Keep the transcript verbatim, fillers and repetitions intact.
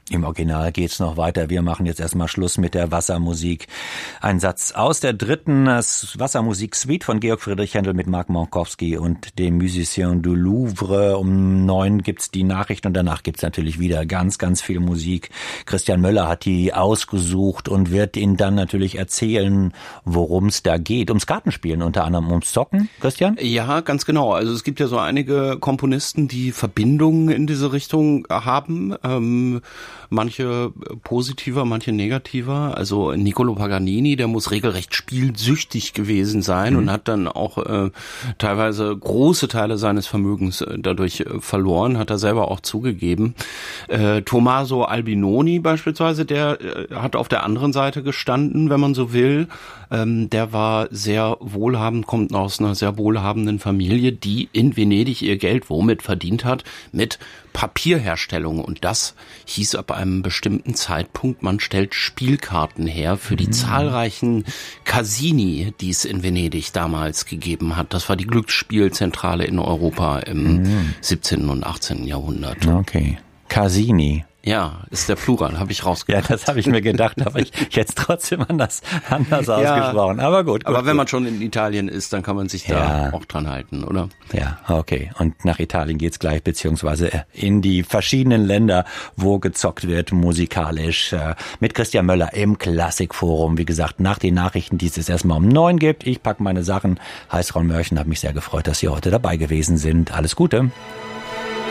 Im Original geht's noch weiter. Wir machen jetzt erstmal Schluss mit der Wassermusik. Ein Satz aus der dritten Wassermusik-Suite von Georg Friedrich Händel mit Marc Mankowski und dem Musicien du Louvre. Um neun gibt's die Nachrichten und danach gibt's natürlich wieder ganz, ganz viel Musik. Christian Möller hat die ausgesucht und wird Ihnen dann natürlich erzählen, worum es da geht. Ums Kartenspielen, unter anderem ums Zocken, Christian? Ja, ganz genau. Also es gibt ja so einige Komponisten, die Verbindungen in diese Richtung haben. Ähm, Manche positiver, manche negativer. Also Niccolò Paganini, der muss regelrecht spielsüchtig gewesen sein mhm. und hat dann auch äh, teilweise große Teile seines Vermögens äh, dadurch äh, verloren, hat er selber auch zugegeben. Äh, Tommaso Albinoni beispielsweise, der äh, hat auf der anderen Seite gestanden, wenn man so will. Ähm, der war sehr wohlhabend, kommt aus einer sehr wohlhabenden Familie, die in Venedig ihr Geld womit verdient hat? Mit Papierherstellung. Und das hieß ab einem bestimmten Zeitpunkt, man stellt Spielkarten her für die mhm. zahlreichen Casini, die es in Venedig damals gegeben hat. Das war die Glücksspielzentrale in Europa im mhm. siebzehnten und achtzehnten Jahrhundert. Okay. Casini. Ja, ist der Plural, habe ich rausgebracht. Ja, das habe ich mir gedacht, aber ich jetzt trotzdem anders, anders ja, ausgesprochen. Aber gut, gut. Aber wenn gut. man schon in Italien ist, dann kann man sich da ja. auch dran halten, oder? Ja, okay. Und nach Italien geht's gleich, beziehungsweise in die verschiedenen Länder, wo gezockt wird, musikalisch. Mit Christian Möller im Klassikforum. Wie gesagt, nach den Nachrichten, die es jetzt erstmal um neun gibt. Ich pack meine Sachen. Heiß Ron Mörchen, habe mich sehr gefreut, dass Sie heute dabei gewesen sind. Alles Gute.